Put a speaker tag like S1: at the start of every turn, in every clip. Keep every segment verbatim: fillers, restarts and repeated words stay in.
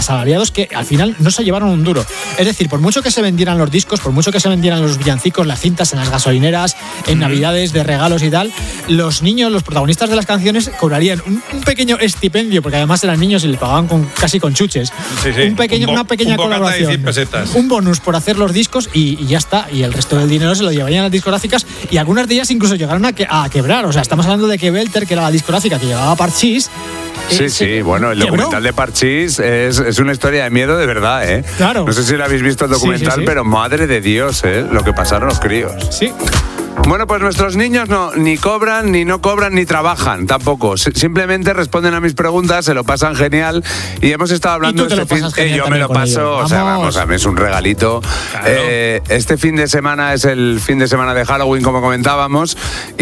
S1: asalariados que al final no se llevaron un duro. Es decir, por mucho que se vendieran los discos, por mucho que se vendieran los villancicos, las cintas en las gasolineras, en navidades de regalos y tal, los niños, los protagonistas de las canciones cobrarían un, un pequeño estipendio, porque además eran niños y les pagaban con, casi con chuches.
S2: Sí, sí.
S1: Un pequeño,
S2: un bo-
S1: una pequeña
S2: un
S1: colaboración.
S2: cien pesetas.
S1: Un bonus por hacer los discos y, y ya está. Y el resto del dinero se lo llevarían a las discográficas y algunas de ellas incluso llegaron a, que, a quebrar. O sea, estamos hablando de que Belter, que era la discográfica que llevaba a Parchís.
S3: Sí, sí, bueno, el
S1: quebró.
S3: documental de Parchís es, es una historia de miedo de verdad, ¿eh?
S1: Claro.
S3: No sé si lo habéis visto el documental,
S1: Sí, sí, sí.
S3: pero madre de Dios, ¿eh? Lo que pasaron los críos.
S1: Sí.
S3: Bueno, pues nuestros niños no ni cobran, ni no cobran, ni trabajan tampoco. S- Simplemente responden a mis preguntas, se lo pasan genial y hemos estado hablando
S1: Y tú te
S3: de
S1: lo
S3: este fin.
S1: pasas genial
S3: Eh, yo me
S1: también
S3: lo
S1: con
S3: paso,
S1: ellos.
S3: o sea,
S1: Vamos.
S3: vamos, a mí es un regalito.
S2: Claro.
S3: Eh, este fin de semana es el fin de semana de Halloween, como comentábamos,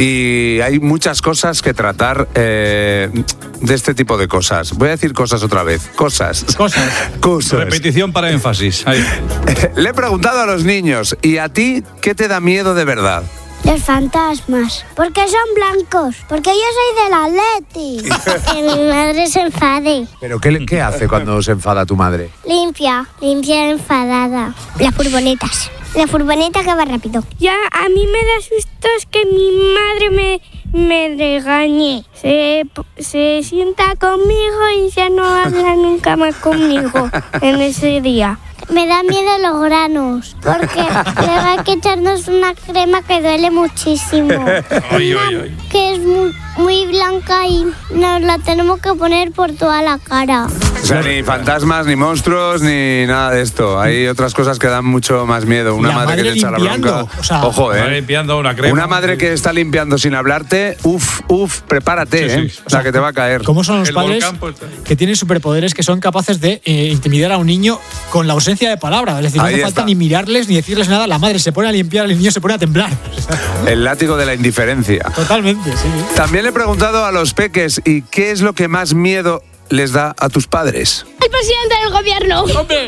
S3: y hay muchas cosas que tratar eh, de este tipo de cosas. Voy a decir cosas otra vez. Cosas.
S1: Cosas.
S3: Cosas.
S2: Repetición para énfasis. Ahí.
S3: Le he preguntado a los niños, ¿y a ti qué te da miedo de verdad?
S4: Los fantasmas. Porque son blancos. Porque yo soy del Atleti. Que mi madre se enfade.
S3: ¿Pero qué, qué hace cuando se enfada tu madre?
S4: Limpia. Limpia enfadada. Las furgonetas. La furgoneta que va rápido.
S5: Ya a mí me da sustos que mi madre me, me regañe. Se, se sienta conmigo y ya no habla nunca más conmigo en ese día.
S4: Me da miedo los granos. Porque luego hay que echarnos una crema que duele muchísimo.
S2: Ay,
S4: Una
S2: ay, ay.
S4: que es muy, muy blanca y nos la tenemos que poner por toda la cara.
S3: O sea, ni fantasmas, ni monstruos, ni nada de esto. Hay otras cosas que dan mucho más miedo. Una
S1: La
S3: madre, que
S1: madre
S3: te echa la
S1: limpiando,
S3: bronca.
S1: o sea,
S3: Ojo,
S2: Madre
S3: ¿eh?
S2: limpiando una crema.
S3: Una madre que está limpiando sin hablarte, uff, uff, prepárate,
S2: Sí, sí.
S3: ¿eh? O sea, que te va a caer.
S1: ¿Cómo son los
S2: El
S1: padres
S2: volcán, pues,
S1: que tienen superpoderes que son capaces de eh, intimidar a un niño con la ausencia de palabra? Es decir, no
S3: Ahí
S1: hace falta
S3: está.
S1: ni mirarles ni decirles nada. La madre se pone a limpiar, el niño se pone a temblar.
S3: El látigo de la indiferencia.
S1: Totalmente, sí.
S3: También le he preguntado a los peques, ¿y qué es lo que más miedo les da a tus padres?
S5: El presidente del gobierno.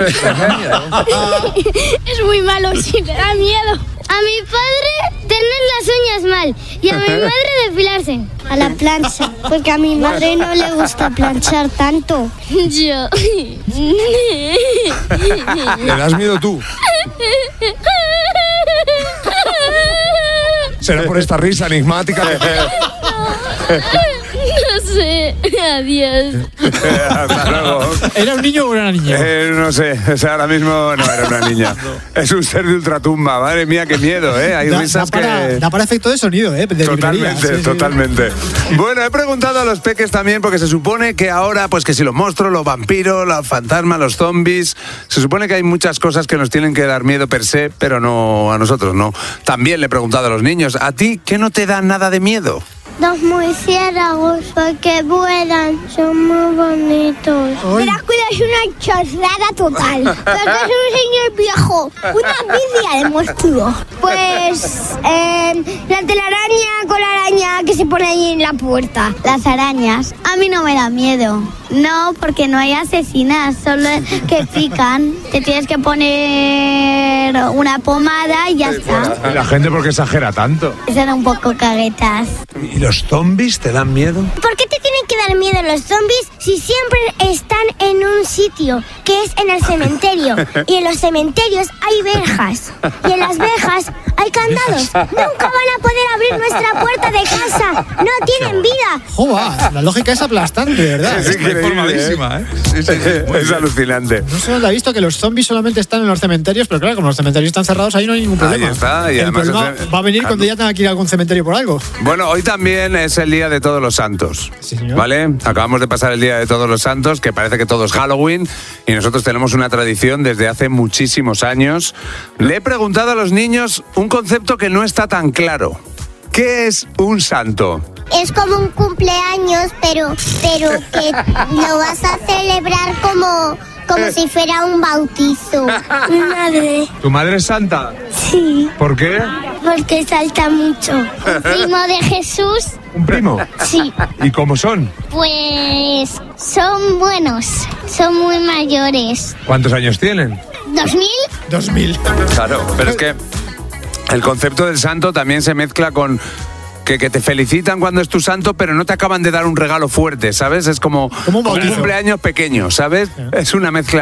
S5: Es muy malo, sí, me da miedo.
S4: A mi padre tener las uñas mal y a mi madre depilarse. A la plancha, porque a mi madre no le gusta planchar tanto.
S5: Yo.
S3: ¿Le das miedo tú?
S6: Será por esta risa enigmática.
S5: No sé. Adiós.
S3: Hasta luego.
S1: ¿Era un niño o era una niña?
S3: Eh, no sé, o sea, ahora mismo no era una niña. Es un ser de ultratumba, madre mía, qué miedo, ¿eh? Hay
S1: Da,
S3: risas
S1: da para,
S3: que...
S1: da para efecto de sonido, ¿eh? De librería.
S3: Totalmente,
S1: Sí, sí.
S3: totalmente. Bueno, he preguntado a los peques también porque se supone que ahora, pues que si los monstruos, los vampiros, los fantasmas, los zombies, se supone que hay muchas cosas que nos tienen que dar miedo per se, pero no a nosotros, no. También le he preguntado a los niños, ¿a ti qué no te da nada de miedo?
S4: Los murciélagos, porque vuelan, son muy bonitos.
S1: Ay.
S4: Drácula es una chorrada total. Porque es un señor viejo, una vidia de monstruo. Pues eh, la telaraña con la araña que se pone ahí en la puerta.
S7: Las arañas, a mí no me da miedo. No, porque no hay asesinas, solo que pican. Te tienes que poner una pomada y ya está.
S6: La gente, ¿por qué exagera tanto?
S7: Son un poco caguetas.
S6: ¿Y los zombies te dan miedo?
S4: ¿Por qué te tienen que dar miedo los zombies si siempre están en un sitio, que es en el cementerio? Y en los cementerios hay verjas. Y en las verjas hay candados. Nunca van a poder abrir nuestra puerta de casa. No tienen vida.
S1: ¡Joba! La lógica es aplastante, ¿verdad?
S3: Es increíble,
S2: informadísima, ¿eh? Sí, sí, sí. Muy
S3: Es
S2: bien.
S3: alucinante.
S1: No se nos ha visto que los zombies solamente están en los cementerios, pero claro, como los cementerios están cerrados, ahí no hay ningún problema.
S3: Ahí está, y
S1: el
S3: además
S1: problema
S3: es-
S1: va a venir cuando
S3: claro.
S1: ya tenga que ir a algún cementerio por algo.
S3: Bueno, hoy también es el Día de Todos los Santos,
S1: Sí, señor.
S3: ¿vale? Acabamos de pasar el Día de Todos los Santos, que parece que todo es Halloween, y nosotros tenemos una tradición desde hace muchísimos años. Le he preguntado a los niños un concepto que no está tan claro. ¿Qué es un santo?
S4: Es como un cumpleaños, pero, pero que lo vas a celebrar como, como si fuera un bautizo. Mi madre,
S6: ¿Tu madre es santa?
S4: sí,
S6: ¿Por qué?
S4: porque salta mucho. Primo de Jesús,
S6: ¿Un primo?
S4: sí.
S6: ¿Y cómo son?
S4: Pues son buenos, son muy mayores.
S6: ¿Cuántos años tienen?
S4: ¿Dos mil?
S1: dos mil.
S3: Claro, pero es que el concepto del santo también se mezcla con que, que te felicitan cuando es tu santo, pero no te acaban de dar un regalo fuerte, ¿sabes? Es como,
S1: Como un
S3: como un
S1: bautizo.
S3: cumpleaños pequeño, ¿sabes? Es una mezcla